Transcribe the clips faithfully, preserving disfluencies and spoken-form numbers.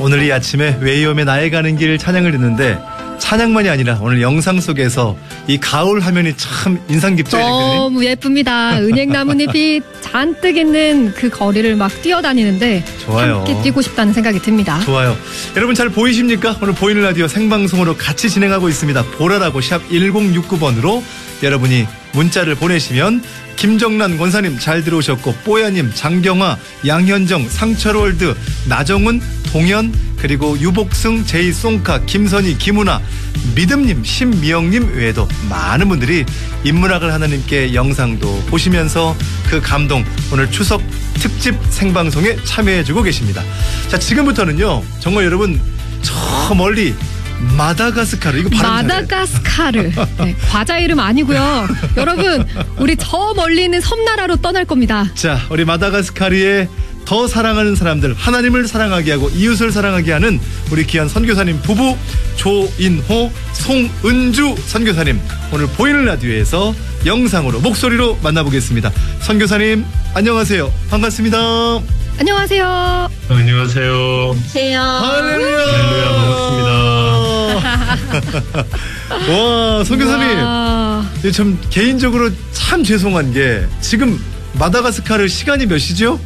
오늘 이 아침에 웨이엄의 나의 가는 길 찬양을 듣는데 찬양만이 아니라 오늘 영상 속에서 이 가을 화면이 참 인상 깊죠. 너무 예쁩니다. 은행나뭇잎이 잔뜩 있는 그 거리를 막 뛰어다니는데 좋아요. 함께 뛰고 싶다는 생각이 듭니다. 좋아요. 여러분 잘 보이십니까? 오늘 보이는 라디오 생방송으로 같이 진행하고 있습니다. 보라라고 샵 일공육구 번으로 여러분이 문자를 보내시면 김정란 권사님 잘 들어오셨고 뽀야님, 장경화, 양현정, 상철월드, 나정은, 동현 그리고 유복승, 제이송카, 김선희, 김은아, 믿음님, 신미영님 외에도 많은 분들이 인문학을 하나님께 영상도 보시면서 그 감동 오늘 추석 특집 생방송에 참여해주고 계십니다. 자, 지금부터는요 정말 여러분 저 멀리 마다가스카르 이거 발음 마다가스카르 네, 과자 이름 아니고요. 여러분 우리 저 멀리 있는 섬나라로 떠날 겁니다. 자, 우리 마다가스카르의 더 사랑하는 사람들, 하나님을 사랑하게 하고 이웃을 사랑하게 하는 우리 귀한 선교사님 부부 조인호, 송은주 선교사님 오늘 보이는 라디오에서 영상으로 목소리로 만나보겠습니다. 선교사님 안녕하세요. 반갑습니다. 안녕하세요. 안녕하세요. 안녕하세요. 할렐루야. 반갑습니다. 와, 선교사님. 와. 참 개인적으로 참 죄송한 게 지금 마다가스카르 시간이 몇 시죠?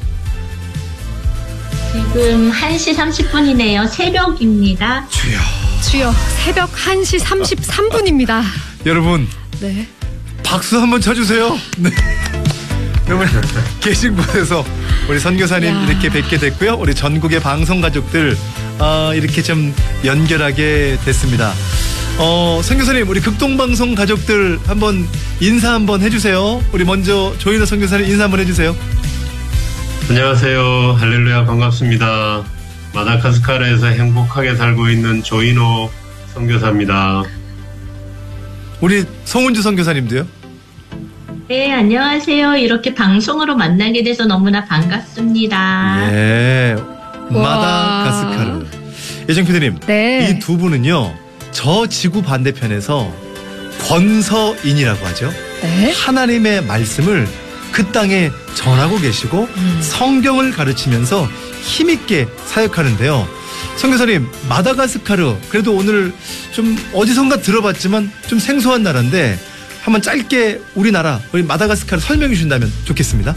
지금 한 시 삼십 분이네요. 새벽입니다. 주여. 주여 새벽 한 시 삼십삼 분입니다. 여러분. 네. 박수 한번 쳐주세요. 네. 여러분 계신 곳에서 우리 선교사님 야. 이렇게 뵙게 됐고요. 우리 전국의 방송 가족들 어, 이렇게 좀 연결하게 됐습니다. 어, 선교사님 우리 극동방송 가족들 한번 인사 한번 해주세요. 우리 먼저 조인호 선교사님 인사 한번 해주세요. 안녕하세요. 할렐루야 반갑습니다. 마다가스카르에서 행복하게 살고 있는 조인호 선교사입니다. 우리 송은주 선교사님도요. 네, 안녕하세요. 이렇게 방송으로 만나게 돼서 너무나 반갑습니다. 예, 마다가스카르. 예정 피디님, 네. 이 두 분은요 저 지구 반대편에서 권서인이라고 하죠. 네. 하나님의 말씀을 그 땅에 전하고 계시고 음. 성경을 가르치면서 힘있게 사역하는데요. 선교사님, 마다가스카르 그래도 오늘 좀 어디선가 들어봤지만 좀 생소한 나라인데 한번 짧게 우리나라 우리 마다가스카르 설명해 주신다면 좋겠습니다.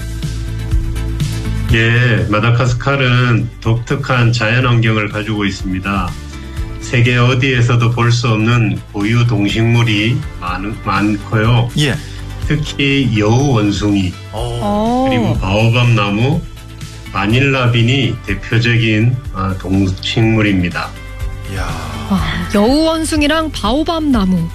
예, 마다가스카르는 독특한 자연환경을 가지고 있습니다. 세계 어디에서도 볼 수 없는 고유 동식물이 많, 많고요. 예. 특히 여우 원숭이 어. 그리고 바오밥 나무, 마닐라빈이 대표적인 동식물입니다. 이야. 와, 여우원숭이랑 바오밥 나무.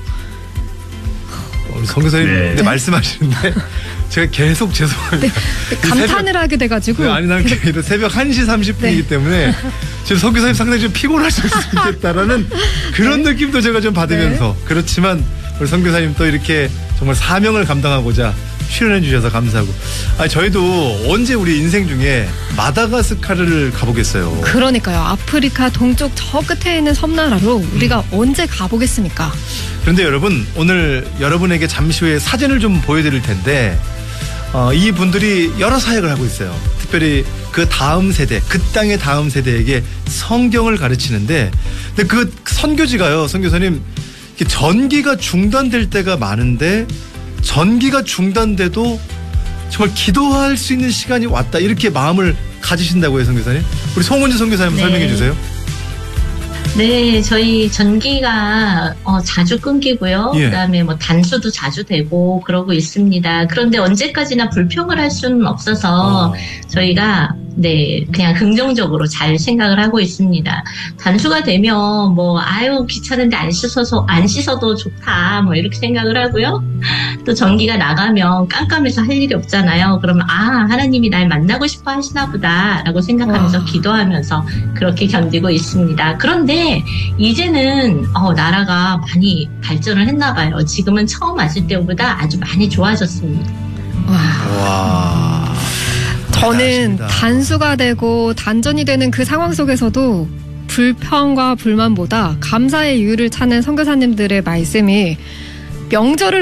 우리 선교사님 네. 네. 말씀하시는데 제가 계속 죄송합니다. 네, 감탄을 하게 돼가지고. 네, 아니 나는 새벽 한 시 삼십 분이기 네. 때문에 지금 선교사님 상당히 좀 피곤하실 수 있겠다라는 그런 네. 느낌도 제가 좀 받으면서 네. 그렇지만 우리 선교사님 또 이렇게 정말 사명을 감당하고자 출연해 주셔서 감사하고. 아니 저희도 언제 우리 인생 중에 마다가스카르를 가보겠어요. 그러니까요. 아프리카 동쪽 저 끝에 있는 섬나라로 우리가 음. 언제 가보겠습니까? 그런데 여러분 오늘 여러분에게 잠시 후에 사진을 좀 보여드릴 텐데 어, 이 분들이 여러 사역을 하고 있어요. 특별히 그 다음 세대, 그 땅의 다음 세대에게 성경을 가르치는데 근데 그 선교지가요. 선교사님 전기가 중단될 때가 많은데 전기가 중단돼도 정말 기도할 수 있는 시간이 왔다 이렇게 마음을 가지신다고요. 선교사님. 우리 송은주 선교사님 네. 설명해 주세요. 네, 저희 전기가 어, 자주 끊기고요. 예. 그다음에 뭐 단수도 자주 되고 그러고 있습니다. 그런데 언제까지나 불평을 할 수는 없어서 어. 저희가 네, 그냥 긍정적으로 잘 생각을 하고 있습니다. 단수가 되면 뭐 아유 귀찮은데 안 씻어서 안 씻어도 좋다 뭐 이렇게 생각을 하고요. 또 전기가 나가면 깜깜해서 할 일이 없잖아요. 그러면 아 하나님이 날 만나고 싶어 하시나 보다라고 생각하면서 와. 기도하면서 그렇게 견디고 있습니다. 그런데 이제는 어, 나라가 많이 발전을 했나 봐요. 지금은 처음 왔을 때보다 아주 많이 좋아졌습니다. 와. 와. 저는 대단하십니다. 단수가 되고 단전이 되는 그 상황 속에서도 불평과 불만보다 감사의 이유를 찾는 선교사님들의 말씀이 명절을